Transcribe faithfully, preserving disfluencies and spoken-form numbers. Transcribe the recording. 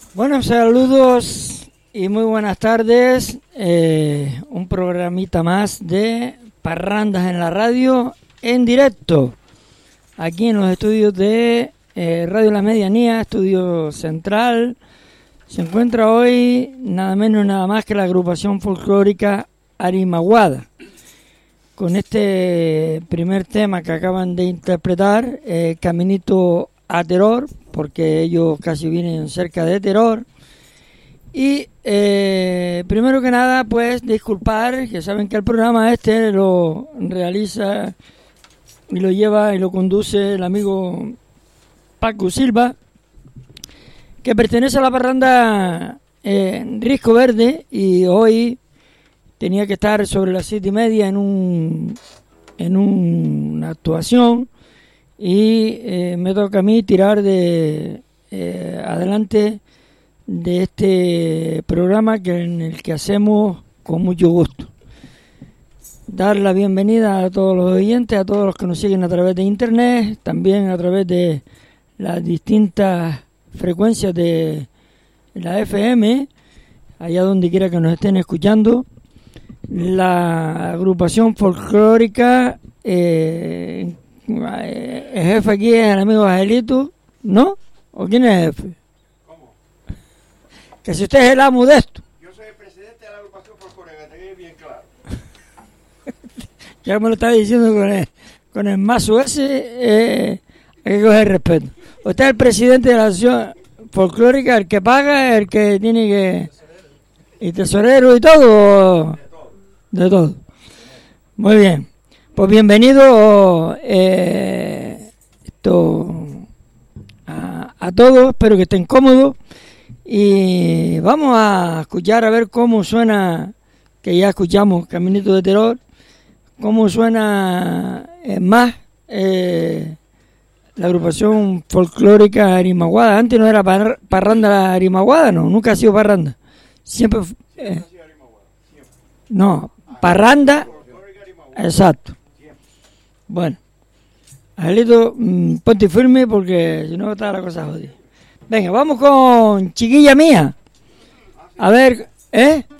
Bueno, saludos y muy buenas tardes. Eh, un programita más de Parrandas en la Radio en directo, aquí en los estudios de eh, Radio La Medianía, estudio central. Se encuentra hoy nada menos nada más que la agrupación folclórica Arimaguada, con este primer tema que acaban de interpretar, eh, Caminito a Teror, porque ellos casi vienen cerca de Teror. Y eh, primero que nada, pues disculpar, que saben que el programa este lo realiza y lo lleva y lo conduce el amigo Paco Silva, que pertenece a la parranda eh, Risco Verde, y hoy tenía que estar sobre las siete y media en un en un, una actuación, y eh, me toca a mí tirar de eh, adelante de este programa que en el que hacemos con mucho gusto. Dar la bienvenida a todos los oyentes, a todos los que nos siguen a través de internet, también a través de las distintas frecuencias de la F M, allá donde quiera que nos estén escuchando. La agrupación folclórica, eh, el jefe aquí es el amigo Angelito, ¿no? ¿O quién es el jefe? ¿Cómo? Que si usted es el amo de esto. Yo soy el presidente de la agrupación folclórica, te quede bien claro. Ya me lo estaba diciendo con el, con el mazo ese, eh, hay que coger respeto. Usted es el presidente de la asociación folclórica, el que paga, el que tiene que... y tesorero y todo. De todo. Muy bien. Pues bienvenido eh, esto, a, a todos, espero que estén cómodos. Y vamos a escuchar a ver cómo suena, que ya escuchamos Caminito de Teror, cómo suena eh, más eh, la agrupación folclórica Arimaguada. Antes no era par, parranda Arimaguada, no, nunca ha sido parranda. Siempre... Eh, no, parranda, exacto. Bueno, Angelito, mmm, ponte firme porque si no está la cosa jodida. Venga, vamos con Chiquilla Mía. A ver, ¿eh?